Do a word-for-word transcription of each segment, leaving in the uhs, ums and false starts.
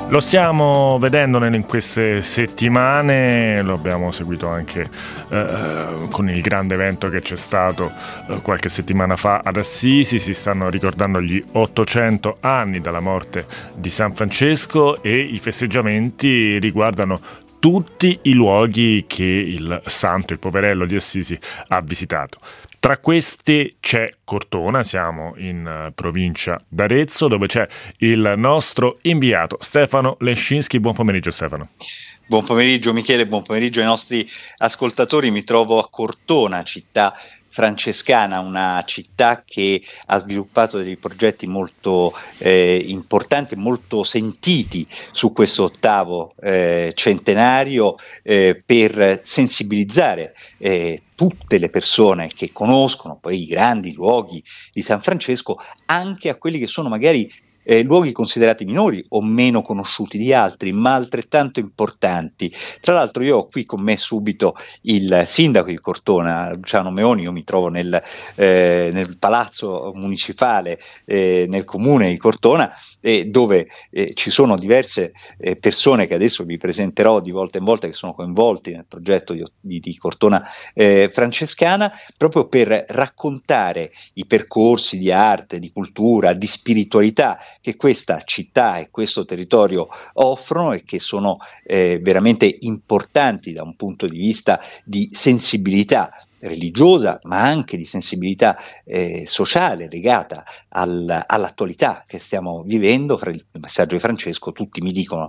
Lo stiamo vedendo in queste settimane, lo abbiamo seguito anche eh, con il grande evento che c'è stato eh, qualche settimana fa ad Assisi. Si stanno ricordando gli ottocento anni dalla morte di San Francesco e i festeggiamenti riguardano tutti i luoghi che il santo, il poverello di Assisi, ha visitato. Tra questi c'è Cortona, siamo in provincia d'Arezzo, dove c'è il nostro inviato Stefano Lescinski. Buon pomeriggio Stefano. Buon pomeriggio Michele, buon pomeriggio ai nostri ascoltatori. Mi trovo a Cortona, città francescana, una città che ha sviluppato dei progetti molto eh, importanti, molto sentiti su questo ottavo eh, centenario eh, per sensibilizzare eh, tutte le persone che conoscono poi i grandi luoghi di San Francesco anche a quelli che sono magari Eh, luoghi considerati minori o meno conosciuti di altri, ma altrettanto importanti. Tra l'altro io ho qui con me subito il sindaco di Cortona, Luciano Meoni. Io mi trovo nel, eh, nel palazzo municipale, eh, nel comune di Cortona, eh, dove eh, ci sono diverse eh, persone che adesso vi presenterò di volta in volta, che sono coinvolti nel progetto di, di, di Cortona eh, francescana, proprio per raccontare i percorsi di arte, di cultura, di spiritualità che questa città e questo territorio offrono e che sono eh, veramente importanti da un punto di vista di sensibilità religiosa, ma anche di sensibilità eh, sociale legata al, all'attualità che stiamo vivendo. Fra il messaggio di Francesco, tutti mi dicono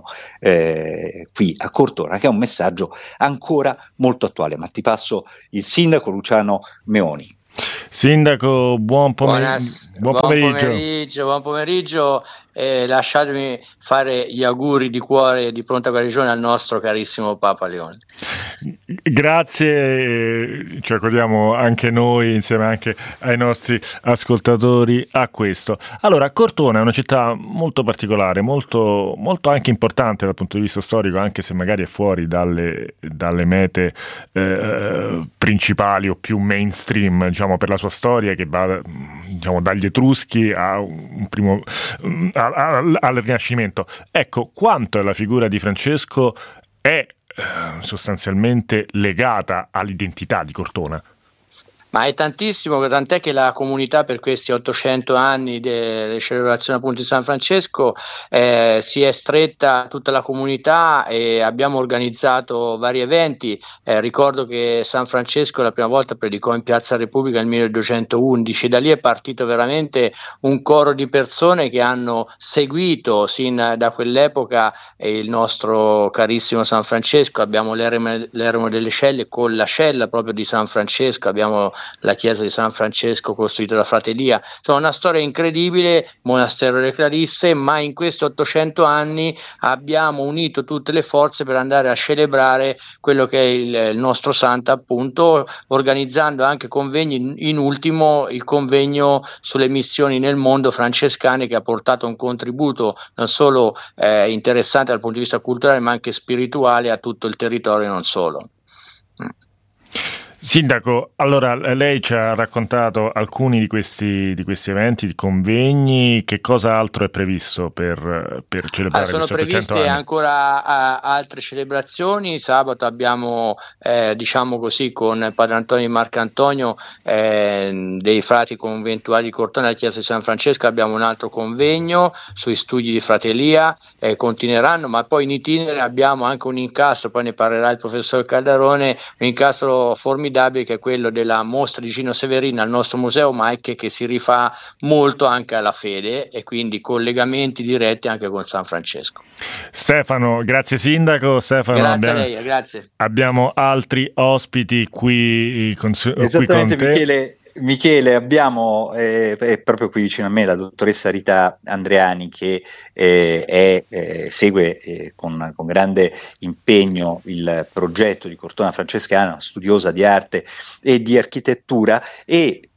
eh, qui a Cortona che è un messaggio ancora molto attuale. Ma ti passo il sindaco Luciano Meoni. Sindaco, buon, pomer- Buonas- buon buon pomeriggio. pomeriggio. Buon pomeriggio. Eh, lasciatemi fare gli auguri di cuore e di pronta guarigione al nostro carissimo Papa Leone. Grazie, ci accordiamo anche noi insieme anche ai nostri ascoltatori a questo. Allora, Cortona è una città molto particolare, molto, molto anche importante dal punto di vista storico, anche se magari è fuori dalle, dalle mete eh, principali o più mainstream, diciamo, per la sua storia, che va, diciamo, dagli Etruschi a un primo a, a, al Rinascimento. Ecco, quanto la figura di Francesco è sostanzialmente legata all'identità di Cortona? Ma è tantissimo, tant'è che la comunità per questi ottocento anni delle celebrazioni appunto di San Francesco eh, si è stretta tutta la comunità e abbiamo organizzato vari eventi. Eh, ricordo che San Francesco la prima volta predicò in Piazza Repubblica nel milleduecentoundici, da lì è partito veramente un coro di persone che hanno seguito sin da quell'epoca eh, il nostro carissimo San Francesco. Abbiamo l'eremo, l'eremo delle Celle con la cella proprio di San Francesco, abbiamo la chiesa di San Francesco costruita da Fratellia. Insomma, una storia incredibile, monastero delle Clarisse, ma in questi ottocento anni abbiamo unito tutte le forze per andare a celebrare quello che è il, il nostro santo, appunto, organizzando anche convegni, in, in ultimo il convegno sulle missioni nel mondo francescane, che ha portato un contributo non solo eh, interessante dal punto di vista culturale ma anche spirituale a tutto il territorio e non solo. Mm. Sindaco, allora lei ci ha raccontato alcuni di questi, di questi eventi, di convegni. Che cosa altro è previsto per, per celebrare allora, sono previste anni? ancora a, altre celebrazioni. Sabato abbiamo eh, diciamo così con Padre Antonio di Marcantonio eh, dei frati conventuali di Cortona della Chiesa di San Francesco, abbiamo un altro convegno sui studi di fratellia, eh, continueranno, ma poi in itinere abbiamo anche un incastro, poi ne parlerà il professor Caldarone, un incastro formidabile che è quello della mostra di Gino Severino al nostro museo Mike, che si rifà molto anche alla fede e quindi collegamenti diretti anche con San Francesco. Stefano, grazie sindaco. Stefano, grazie abbiamo, a lei, grazie. Abbiamo altri ospiti qui con, Esattamente, qui con te. Michele. Michele, abbiamo eh, è proprio qui vicino a me la dottoressa Rita Andreani, che eh, è, eh, segue eh, con, con grande impegno il progetto di Cortona Francescana, studiosa di arte e di architettura, e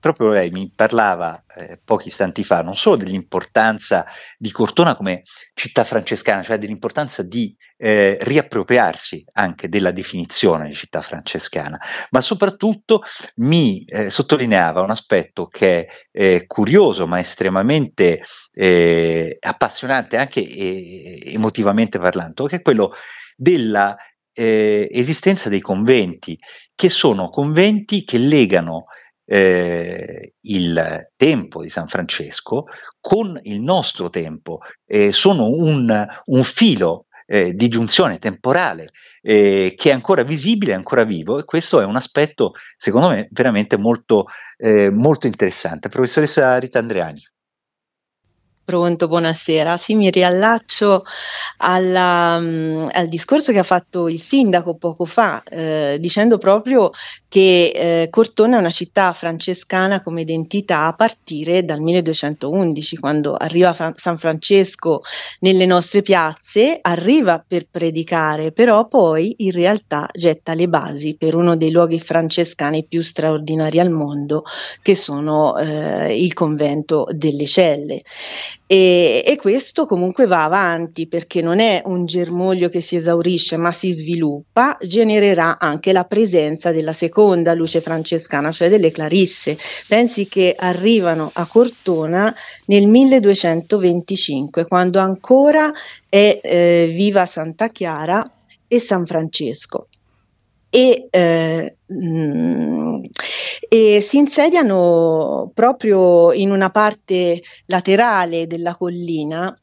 proprio lei mi parlava eh, pochi istanti fa non solo dell'importanza di Cortona come città francescana, cioè dell'importanza di eh, riappropriarsi anche della definizione di città francescana, ma soprattutto mi eh, sottolineava un aspetto che è eh, curioso ma estremamente eh, appassionante anche eh, emotivamente parlando, che è quello della eh, esistenza dei conventi, che sono conventi che legano Eh, il tempo di San Francesco con il nostro tempo, eh, sono un, un filo eh, di giunzione temporale eh, che è ancora visibile, è ancora vivo, e questo è un aspetto secondo me veramente molto, eh, molto interessante. Professoressa Rita Andreani. Pronto, buonasera. Sì, mi riallaccio alla, um, al discorso che ha fatto il sindaco poco fa, eh, dicendo proprio che eh, Cortona è una città francescana come identità a partire dal milleduecentoundici, quando arriva Fra- San Francesco nelle nostre piazze, arriva per predicare, però poi in realtà getta le basi per uno dei luoghi francescani più straordinari al mondo, che sono eh, il convento delle Celle. E, e questo comunque va avanti, perché non è un germoglio che si esaurisce ma si sviluppa, genererà anche la presenza della seconda luce francescana, cioè delle Clarisse. Pensi che arrivano a Cortona nel milleduecentoventicinque, quando ancora è eh, viva Santa Chiara e San Francesco. E, eh, mh, e si insediano proprio in una parte laterale della collina.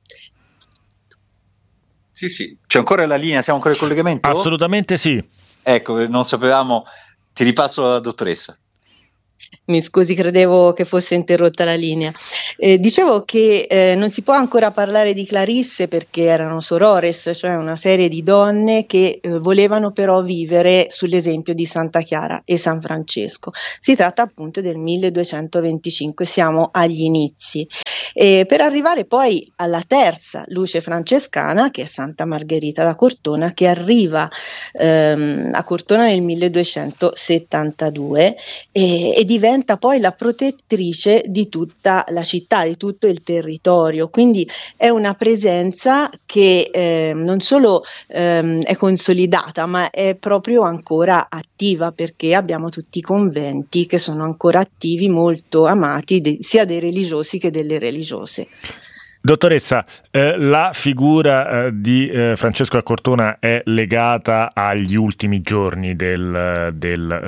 Sì, sì, c'è ancora la linea, siamo ancora in collegamento? Assolutamente sì. Ecco, non sapevamo, ti ripasso la dottoressa. Mi scusi, credevo che fosse interrotta la linea. Eh, dicevo che eh, non si può ancora parlare di Clarisse perché erano sorores, cioè una serie di donne che eh, volevano però vivere sull'esempio di Santa Chiara e San Francesco. Si tratta appunto del milleduecentoventicinque, siamo agli inizi. E per arrivare poi alla terza luce francescana, che è Santa Margherita da Cortona, che arriva ehm, a Cortona nel milleduecentosettantadue e, e diventa poi la protettrice di tutta la città, di tutto il territorio. Quindi è una presenza che eh, non solo ehm, è consolidata, ma è proprio ancora attiva, perché abbiamo tutti i conventi che sono ancora attivi, molto amati de- sia dei religiosi che delle religiose. Dottoressa, eh, la figura eh, di eh, Francesco a Cortona è legata agli ultimi giorni del, del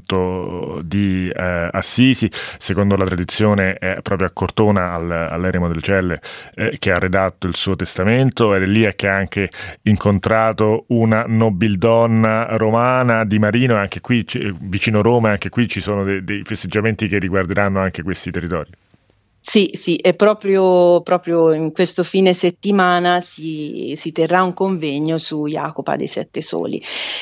santo di eh, Assisi. Secondo la tradizione è proprio a Cortona, al, all'eremo delle Celle, eh, che ha redatto il suo testamento, ed è lì che ha anche incontrato una nobildonna romana di Marino, e anche qui c- vicino Roma, anche qui ci sono de- dei festeggiamenti che riguarderanno anche questi territori. Sì, sì, è proprio, proprio in questo fine settimana si, si terrà un convegno su Jacopa dei Sette Soli.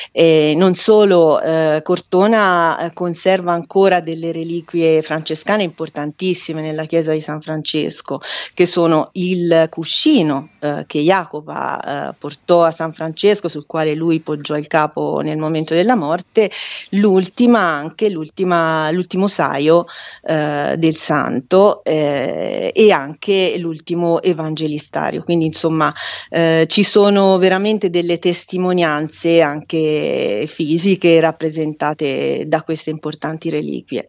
E non solo, eh, Cortona eh, conserva ancora delle reliquie francescane importantissime nella chiesa di San Francesco, che sono il cuscino eh, che Jacopa eh, portò a San Francesco, sul quale lui poggiò il capo nel momento della morte, l'ultima anche, l'ultima, l'ultimo saio eh, del santo, eh, e anche l'ultimo evangelistario. Quindi insomma eh, ci sono veramente delle testimonianze anche fisiche rappresentate da queste importanti reliquie.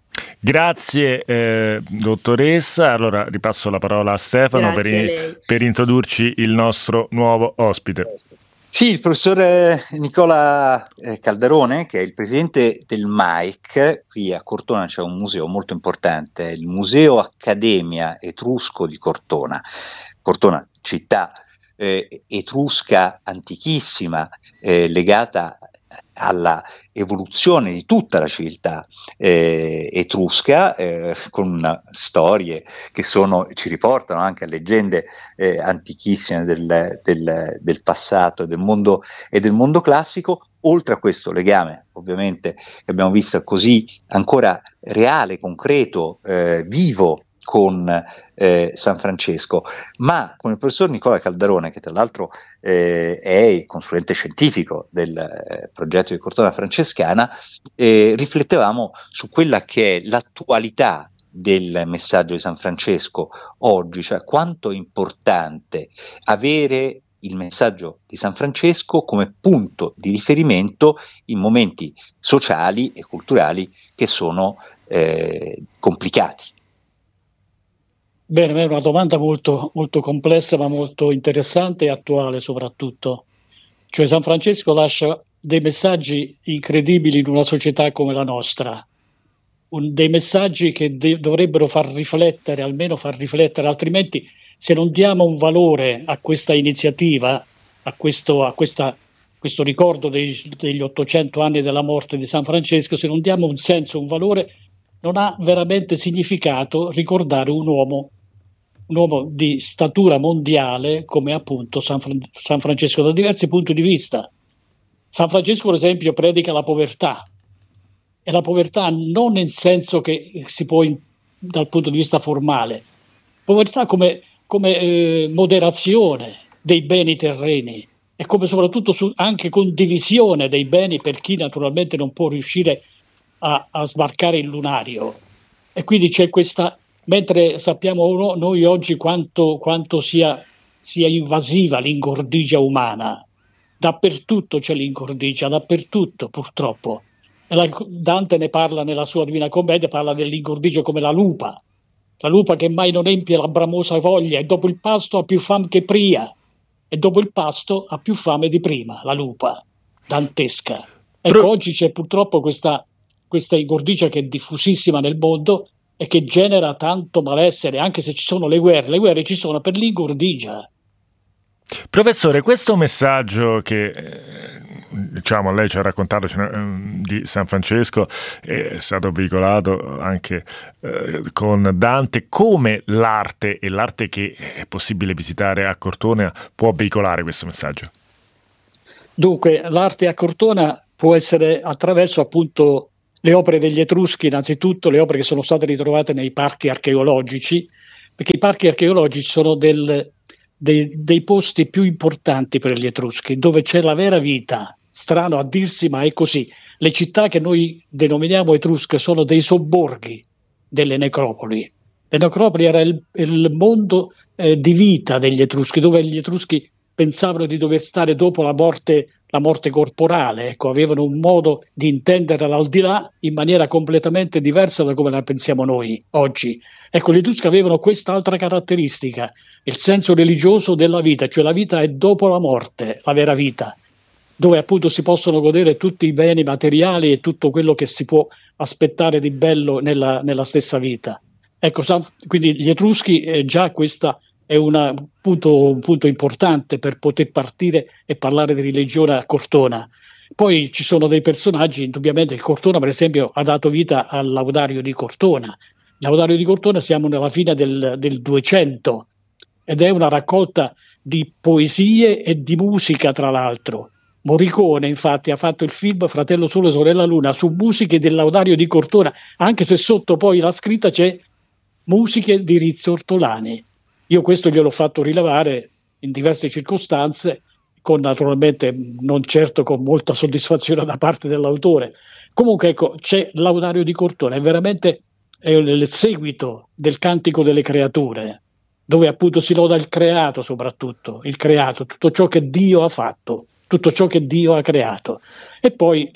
Grazie eh, dottoressa. Allora ripasso la parola a Stefano per, in, per introdurci il nostro nuovo ospite. Sì, il professor Nicola Calderone, che è il presidente del M A I C. Qui a Cortona c'è un museo molto importante, il Museo Accademia Etrusco di Cortona. Cortona, città eh, etrusca antichissima, eh, legata alla evoluzione di tutta la civiltà eh, etrusca, eh, con storie che sono, ci riportano anche a leggende eh, antichissime del, del, del passato del mondo, e del mondo classico. Oltre a questo legame, ovviamente, che abbiamo visto così ancora reale, concreto, eh, vivo con eh, San Francesco, ma come il professor Nicola Caldarone, che tra l'altro eh, è il consulente scientifico del eh, progetto di Cortona Francescana, eh, riflettevamo su quella che è l'attualità del messaggio di San Francesco oggi, cioè quanto è importante avere il messaggio di San Francesco come punto di riferimento in momenti sociali e culturali che sono eh, complicati. Bene, è una domanda molto, molto complessa, ma molto interessante e attuale soprattutto. Cioè San Francesco lascia dei messaggi incredibili in una società come la nostra, un, dei messaggi che de- dovrebbero far riflettere, almeno far riflettere, altrimenti se non diamo un valore a questa iniziativa, a questo, a questa, questo ricordo dei, degli ottocento anni della morte di San Francesco, se non diamo un senso, un valore, non ha veramente significato ricordare un uomo, un uomo di statura mondiale come appunto San, Fran- San Francesco, da diversi punti di vista. San Francesco, per esempio, predica la povertà, e la povertà non nel senso che si può, in, dal punto di vista formale, povertà come come eh, moderazione dei beni terreni e come soprattutto su, anche condivisione dei beni per chi naturalmente non può riuscire a, a sbarcare il lunario. E quindi c'è questa, mentre sappiamo no, noi oggi quanto, quanto sia, sia invasiva l'ingordigia umana, dappertutto c'è l'ingordigia, dappertutto purtroppo. E la, Dante ne parla nella sua Divina Commedia, parla dell'ingordigia come la lupa, la lupa che mai non empie la bramosa voglia, e dopo il pasto ha più fame che pria, e dopo il pasto ha più fame di prima, la lupa dantesca. Ecco, Pro... oggi c'è purtroppo questa, questa ingordigia che è diffusissima nel mondo e che genera tanto malessere, anche se ci sono le guerre, le guerre ci sono per l'ingordigia. Professore, questo messaggio che diciamo lei ci ha raccontato di San Francesco è stato veicolato anche eh, con Dante, come l'arte e l'arte che è possibile visitare a Cortona può veicolare questo messaggio? Dunque, l'arte a Cortona può essere attraverso appunto le opere degli Etruschi, innanzitutto le opere che sono state ritrovate nei parchi archeologici, perché i parchi archeologici sono del Dei, dei posti più importanti per gli Etruschi, dove c'è la vera vita. Strano a dirsi, ma è così. Le città che noi denominiamo etrusche sono dei sobborghi delle necropoli. Le necropoli era il, il mondo eh, di vita degli Etruschi, dove gli Etruschi pensavano di dover stare dopo la morte, la morte corporale. Ecco, avevano un modo di intendere l'aldilà in maniera completamente diversa da come la pensiamo noi oggi. Ecco, gli Etruschi avevano quest'altra caratteristica, il senso religioso della vita, cioè la vita è dopo la morte, la vera vita, dove appunto si possono godere tutti i beni materiali e tutto quello che si può aspettare di bello nella, nella stessa vita. Ecco, quindi gli Etruschi eh, già questa è una, punto, un punto importante per poter partire e parlare di religione a Cortona. Poi ci sono dei personaggi, indubbiamente Cortona per esempio ha dato vita al Laudario di Cortona. Il Laudario di Cortona siamo nella fine del, del duecento ed è una raccolta di poesie e di musica, tra l'altro. Morricone infatti ha fatto il film Fratello Sole, Sorella Luna su musiche del Laudario di Cortona, anche se sotto poi la scritta c'è musiche di Rizzo Ortolani. Io questo gliel'ho fatto rilevare in diverse circostanze, con naturalmente non certo con molta soddisfazione da parte dell'autore. Comunque ecco, c'è Laudario di Cortona, è veramente è il seguito del Cantico delle Creature, dove appunto si loda il creato, soprattutto il creato, tutto ciò che Dio ha fatto, tutto ciò che Dio ha creato. E poi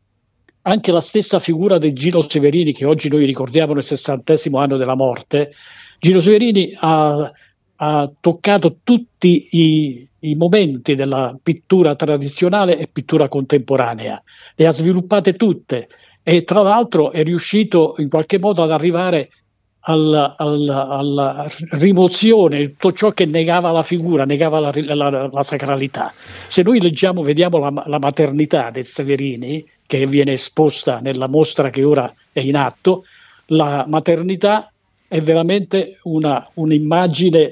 anche la stessa figura di Gino Severini, che oggi noi ricordiamo nel sessantesimo anno della morte. Gino Severini ha, ha toccato tutti i, i momenti della pittura tradizionale e pittura contemporanea, le ha sviluppate tutte e tra l'altro è riuscito in qualche modo ad arrivare alla, alla, alla rimozione di tutto ciò che negava la figura, negava la, la, la sacralità. Se noi leggiamo, vediamo la, la maternità del Severini, che viene esposta nella mostra che ora è in atto, la maternità è veramente una, un'immagine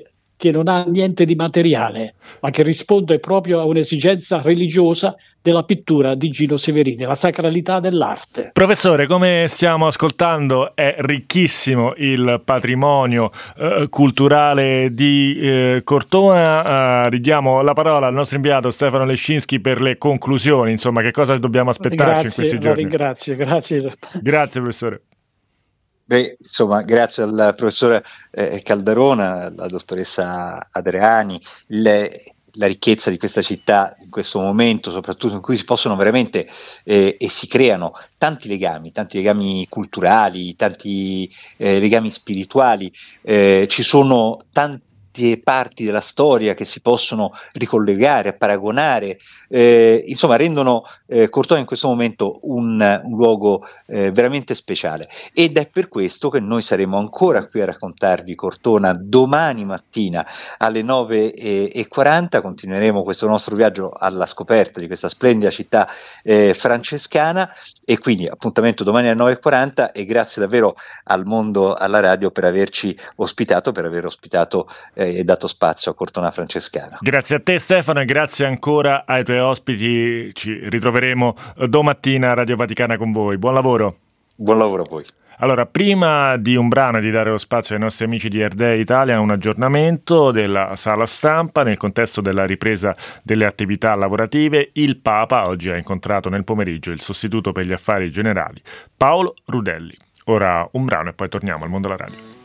che non ha niente di materiale, ma che risponde proprio a un'esigenza religiosa della pittura di Gino Severini, la sacralità dell'arte. Professore, come stiamo ascoltando, è ricchissimo il patrimonio eh, culturale di eh, Cortona. Eh, ridiamo la parola al nostro inviato Stefano Lescinski per le conclusioni. Insomma, che cosa dobbiamo aspettarci grazie, in questi la giorni? Ringrazio, grazie. Grazie, professore. Beh, insomma, grazie al professore eh, Calderona, alla dottoressa Adriani, le, la ricchezza di questa città in questo momento, soprattutto in cui si possono veramente eh, e si creano tanti legami, tanti legami culturali, tanti eh, legami spirituali, eh, ci sono tanti parti della storia che si possono ricollegare, paragonare, eh, insomma rendono eh, Cortona in questo momento un, un luogo eh, veramente speciale, ed è per questo che noi saremo ancora qui a raccontarvi Cortona domani mattina alle nove e quaranta. Continueremo questo nostro viaggio alla scoperta di questa splendida città eh, francescana, e quindi appuntamento domani alle nove e quaranta, e grazie davvero al Mondo alla Radio per averci ospitato, per aver ospitato eh, e dato spazio a Cortona francescana. Grazie a te Stefano e grazie ancora ai tuoi ospiti, ci ritroveremo domattina a Radio Vaticana con voi. Buon lavoro. Buon lavoro a voi. Allora, prima di un brano e di dare lo spazio ai nostri amici di R D E Italia, un aggiornamento della sala stampa nel contesto della ripresa delle attività lavorative. Il Papa oggi ha incontrato nel pomeriggio il sostituto per gli affari generali Paolo Rudelli. Ora un brano e poi torniamo al Mondo alla Radio.